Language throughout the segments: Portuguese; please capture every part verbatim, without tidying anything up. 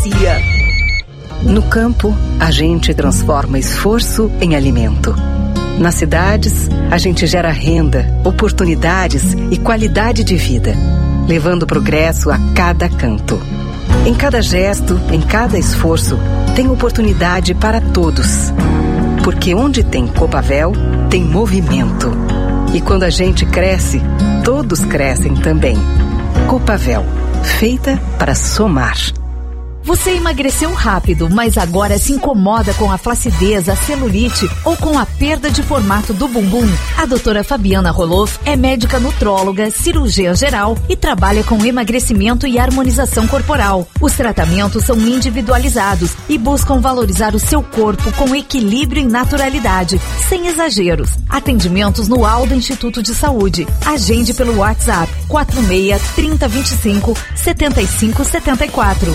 No campo, a gente transforma esforço em alimento. Nas cidades, a gente gera renda, oportunidades e qualidade de vida, levando progresso a cada canto. Em cada gesto, em cada esforço, tem oportunidade para todos. Porque onde tem Copavel, tem movimento. E quando a gente cresce, todos crescem também. Copavel, feita para somar. Você emagreceu rápido, mas agora se incomoda com a flacidez, a celulite ou com a perda de formato do bumbum? A doutora Fabiana Roloff é médica nutróloga, cirurgiã geral e trabalha com emagrecimento e harmonização corporal. Os tratamentos são individualizados e buscam valorizar o seu corpo com equilíbrio e naturalidade, sem exageros. Atendimentos no Aldo Instituto de Saúde. Agende pelo WhatsApp quatro seis, três zero dois cinco, sete cinco sete quatro.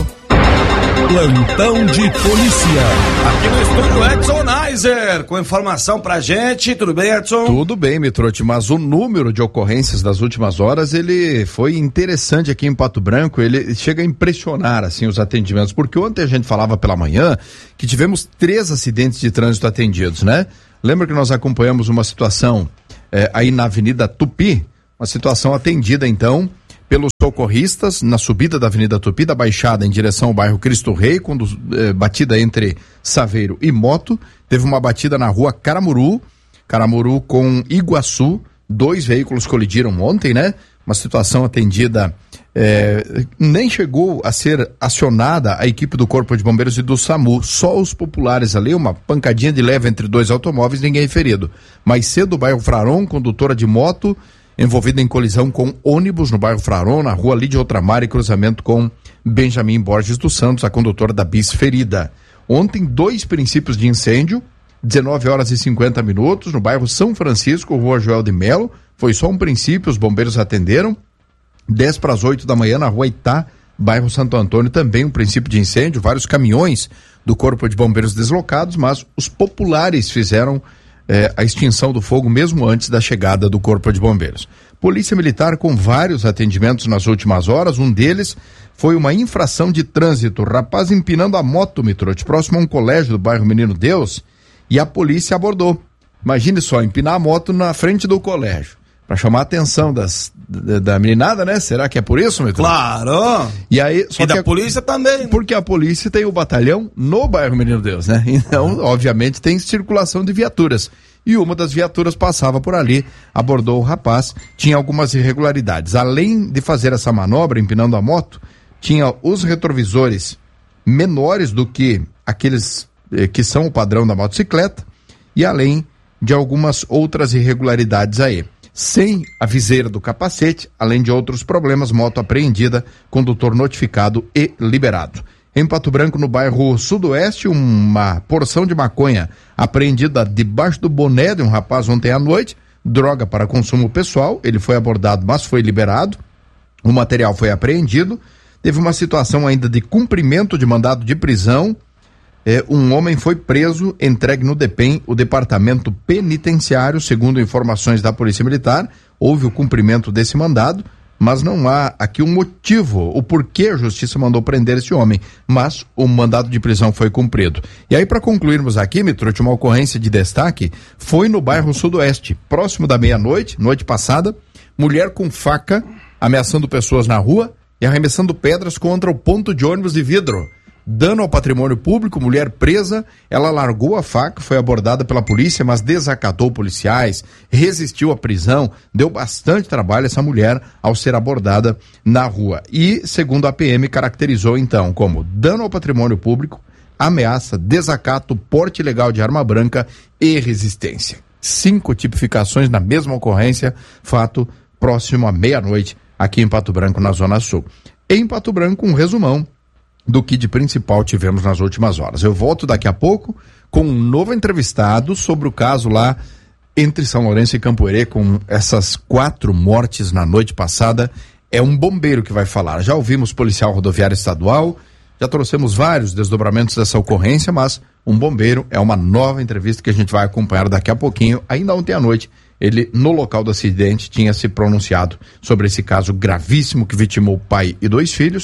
Plantão de polícia. Aqui no estúdio Edson Neiser, com informação pra gente. Tudo bem, Edson? Tudo bem, Mitrotti, mas o número de ocorrências das últimas horas, ele foi interessante aqui em Pato Branco, ele chega a impressionar, assim, os atendimentos, porque ontem a gente falava pela manhã que tivemos três acidentes de trânsito atendidos, né? Lembra que nós acompanhamos uma situação eh, aí na Avenida Tupi, uma situação atendida, então, pelos socorristas na subida da Avenida Tupi, da Baixada em direção ao bairro Cristo Rei, quando eh, batida entre Saveiro e Moto. Teve uma batida na rua Caramuru, Caramuru com Iguaçu. Dois veículos colidiram ontem, né? Uma situação atendida, eh, nem chegou a ser acionada a equipe do Corpo de Bombeiros e do SAMU, só os populares ali, uma pancadinha de leve entre dois automóveis, ninguém ferido. Mais cedo, o bairro Fraron, condutora de moto envolvida em colisão com ônibus no bairro Fraron, na rua Lídia Outramar, e cruzamento com Benjamin Borges dos Santos, a condutora da bis ferida. Ontem, dois princípios de incêndio, dezenove horas e cinquenta minutos, no bairro São Francisco, rua Joel de Melo. Foi só um princípio, os bombeiros atenderam. dez para as oito da manhã, na rua Itá, bairro Santo Antônio, também um princípio de incêndio, vários caminhões do Corpo de Bombeiros deslocados, mas os populares fizeram É, a extinção do fogo mesmo antes da chegada do Corpo de Bombeiros. Polícia Militar com vários atendimentos nas últimas horas, um deles foi uma infração de trânsito, rapaz empinando a moto, Mitrotti, próximo a um colégio do bairro Menino Deus, e a polícia abordou. Imagine só, empinar a moto na frente do colégio, para chamar a atenção das, da, da meninada, né? Será que é por isso, Mitrotti? Claro! E aí, só e que da a, polícia também. Porque a polícia tem o batalhão no bairro Menino Deus, né? Então, obviamente, tem circulação de viaturas. E uma das viaturas passava por ali, abordou o rapaz, tinha algumas irregularidades. Além de fazer essa manobra, empinando a moto, tinha os retrovisores menores do que aqueles eh, que são o padrão da motocicleta, e além de algumas outras irregularidades aí. Sem a viseira do capacete, além de outros problemas, moto apreendida, condutor notificado e liberado. Em Pato Branco, no bairro Sudoeste, uma porção de maconha apreendida debaixo do boné de um rapaz ontem à noite, droga para consumo pessoal, ele foi abordado, mas foi liberado, o material foi apreendido. Teve uma situação ainda de cumprimento de mandado de prisão, É, um homem foi preso, entregue no DEPEN, o Departamento Penitenciário, segundo informações da Polícia Militar. Houve o cumprimento desse mandado, mas não há aqui um motivo, o porquê a Justiça mandou prender esse homem, mas o mandado de prisão foi cumprido. E aí, para concluirmos aqui, Mitrotti, uma ocorrência de destaque foi no bairro Sudoeste, próximo da meia-noite, noite passada, mulher com faca ameaçando pessoas na rua e arremessando pedras contra o ponto de ônibus de vidro. Dano ao patrimônio público, mulher presa, ela largou a faca, foi abordada pela polícia, mas desacatou policiais, resistiu à prisão, deu bastante trabalho essa mulher ao ser abordada na rua. E, segundo a P M, caracterizou então como dano ao patrimônio público, ameaça, desacato, porte ilegal de arma branca e resistência. Cinco tipificações na mesma ocorrência, fato próximo à meia-noite, aqui em Pato Branco, na Zona Sul. Em Pato Branco, um resumão do que de principal tivemos nas últimas horas. Eu volto daqui a pouco com um novo entrevistado sobre o caso lá entre São Lourenço e Campo Herê, com essas quatro mortes na noite passada. É um bombeiro que vai falar. Já ouvimos policial rodoviário estadual, já trouxemos vários desdobramentos dessa ocorrência, mas um bombeiro é uma nova entrevista que a gente vai acompanhar daqui a pouquinho. Ainda ontem à noite, ele, no local do acidente, tinha se pronunciado sobre esse caso gravíssimo que vitimou pai e dois filhos. E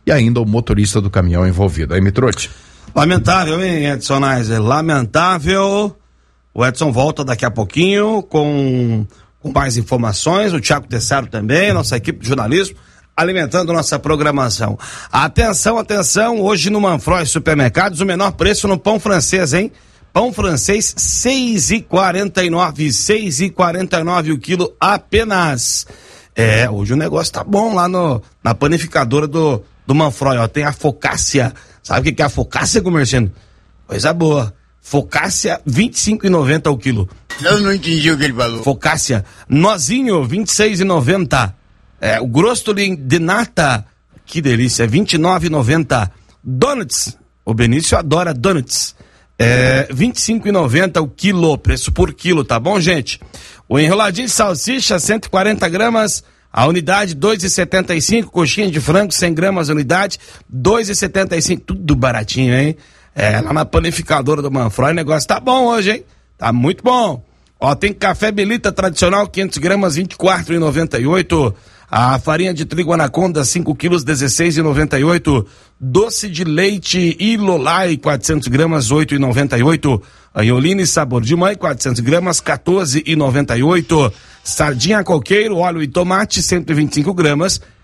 e ainda o motorista do caminhão envolvido. Aí, Mitrotti. Lamentável, hein, Edson Neiser? Lamentável. O Edson volta daqui a pouquinho com, com mais informações. O Thiago Tessaro também, nossa equipe de jornalismo, alimentando nossa programação. Atenção, atenção, hoje no Manfroy Supermercados, o menor preço no pão francês, hein? Pão francês, seis e quarenta e nove, seis e quarenta e nove o quilo apenas. É, hoje o negócio tá bom lá no, na panificadora do, do Manfroy, ó, tem a focácia. Sabe o que que é a focácia, Comerciano? Coisa boa. Focácia, vinte e cinco reais e noventa centavos o quilo. Eu não entendi o que ele falou. Focácia, nozinho, vinte e seis reais e noventa centavos. É, o grosso de nata, que delícia, vinte e nove reais e noventa centavos. Donuts, o Benício adora donuts. É, vinte e cinco reais e noventa centavos o quilo, preço por quilo, tá bom, gente? O enroladinho de salsicha, cento e quarenta gramas, a unidade dois reais e setenta e cinco, coxinha de frango, cem gramas a unidade, dois reais e setenta e cinco, tudo baratinho, hein? É, lá na panificadora do Manfroy, o negócio tá bom hoje, hein? Tá muito bom. Ó, tem café Belita tradicional, quinhentas gramas, vinte e quatro reais e noventa e oito. A farinha de trigo Anaconda, cinco quilos, dezesseis reais e noventa e oito. Doce de leite Ilolai, quatrocentas gramas, oito reais e noventa e oito. Anholine sabor de mãe, quatrocentas gramas, quatorze reais e noventa e oito. Sardinha coqueiro, óleo e tomate, cento e vinte e cinco gramas,